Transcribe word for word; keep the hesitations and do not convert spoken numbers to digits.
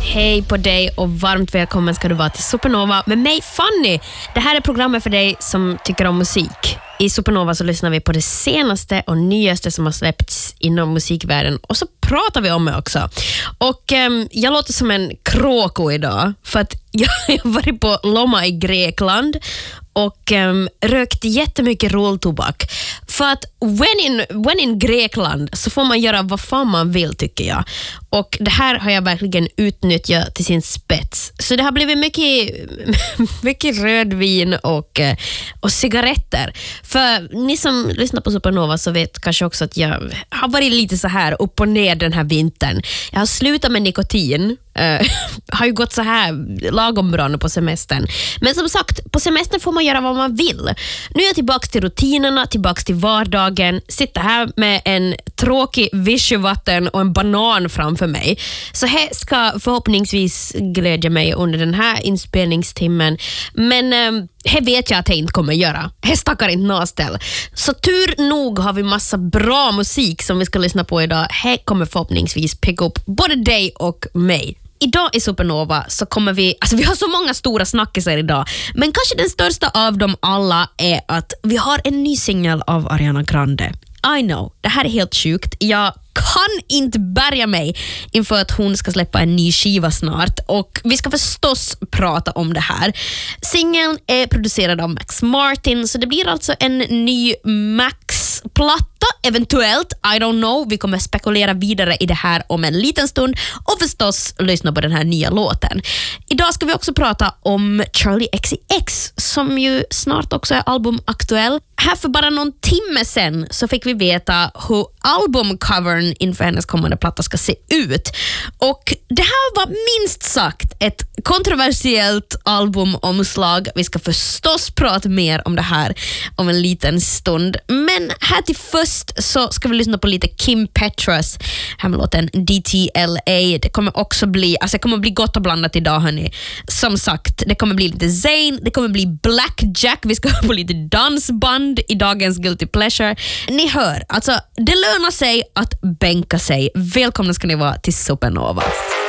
Hej på dig och varmt välkommen ska du vara till Supernova med mig Fanny. Det här är programmet för dig som tycker om musik. I Supernova så lyssnar vi på det senaste och nyaste som har släppts inom musikvärlden och så pratar vi om det också. Och um, jag låter som en kroko idag för att jag har varit på Loma i Grekland och um, rökt jättemycket rolltobak. För att when in, when in Grekland så får man göra vad fan man vill, tycker jag. Och det här har jag verkligen utnyttjat till sin spets. Så det har blivit mycket, mycket rödvin och, och cigaretter. För ni som lyssnar på Supernova så vet kanske också att jag har varit lite så här upp och ner den här vintern. Jag har slutat med nikotin. Uh, har ju gått så här lagom bra nu på semestern. Men som sagt, på semestern får man göra vad man vill. Nu är jag tillbaka till rutinerna, tillbaka till vardagen. Sitter här med en tråkig vichyvatten och en banan framför mig. Så här ska förhoppningsvis glädja mig under den här inspelningstimmen. Men uh, här vet jag att jag inte kommer göra. Här stackar inte nåställ. Så tur nog har vi massa bra musik som vi ska lyssna på idag. Här kommer förhoppningsvis picka upp både dig och mig. Idag i Supernova så kommer vi, alltså vi har så många stora snackisar idag, men kanske den största av dem alla är att vi har en ny singel av Ariana Grande. I know, det här är helt sjukt. Jag kan inte bärga mig inför att hon ska släppa en ny skiva snart och vi ska förstås prata om det här. Singeln är producerad av Max Martin, så det blir alltså en ny Max-platta eventuellt, I don't know. Vi kommer spekulera vidare i det här om en liten stund och förstås lyssna på den här nya låten. Idag ska vi också prata om Charli X C X som ju snart också är albumaktuell. Här för bara någon timme sen så fick vi veta hur albumcovern inför hennes kommande platta ska se ut. Och det här var minst sagt ett kontroversiellt albumomslag. Vi ska förstås prata mer om det här om en liten stund. Men här till först så ska vi lyssna på lite Kim Petras här med låten D T L A. Det kommer också bli, alltså det kommer bli gott och blandat idag, hörni. Som sagt, det kommer bli lite Zayn, det kommer bli Blackjack, vi ska på lite dansband i dagens Guilty Pleasure. Ni hör, alltså det lönar sig att bänka sig. Välkomna ska ni vara till Supernova.